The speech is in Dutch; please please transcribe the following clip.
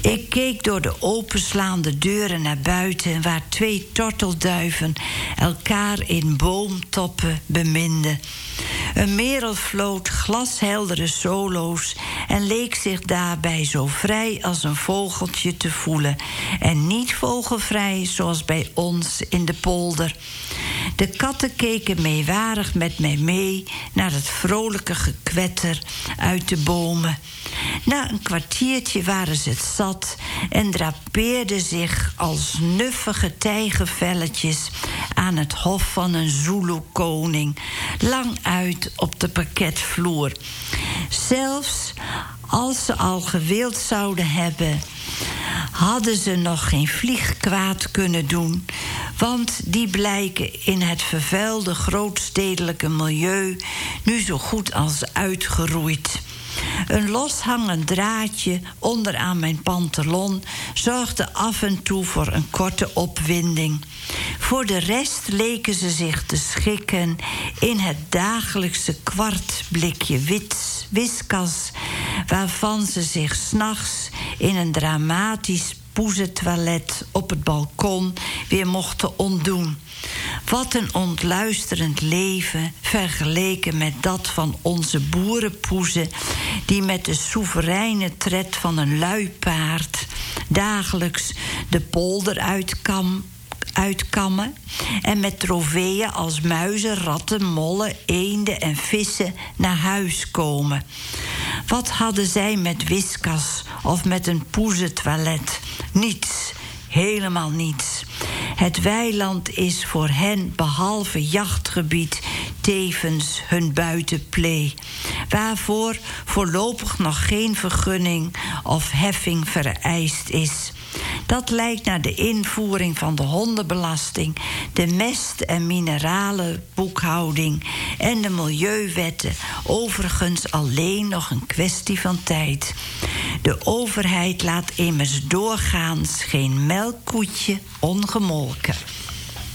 Ik keek door de openslaande deuren naar buiten, waar 2 tortelduiven elkaar in boomtoppen beminden. Een merel floot glasheldere solo's en leek zich daarbij zo vrij als een vogeltje te voelen. En niet vogelvrij zoals bij ons in de polder. De katten keken meewarig met mij mee naar het vrolijke gekwetter uit de bomen. Na een kwartiertje waren ze het zat en drapeerden zich als nuffige tijgervelletjes aan het hof van een Zulu-koning, lang uit op de parketvloer. Zelfs als ze al gewild zouden hebben, hadden ze nog geen vlieg kwaad kunnen doen, want die blijken in het vervuilde grootstedelijke milieu nu zo goed als uitgeroeid. Een loshangend draadje onderaan mijn pantalon zorgde af en toe voor een korte opwinding. Voor de rest leken ze zich te schikken in het dagelijkse kwartblikje Whiskas, waarvan ze zich 's nachts in een dramatisch poezentoilet op het balkon weer mochten ontdoen. Wat een ontluisterend leven vergeleken met dat van onze boerenpoezen, die met de soevereine tred van een luipaard dagelijks de polder uitkammen en met trofeeën als muizen, ratten, mollen, eenden en vissen naar huis komen. Wat hadden zij met Whiskas of met een poezentoilet? Niets, helemaal niets. Het weiland is voor hen, behalve jachtgebied, tevens hun buitenplee, waarvoor voorlopig nog geen vergunning of heffing vereist is. Dat lijkt naar de invoering van de hondenbelasting, de mest- en mineralenboekhouding en de milieuwetten, overigens alleen nog een kwestie van tijd. De overheid laat immers doorgaans geen melkkoetje ongemolken.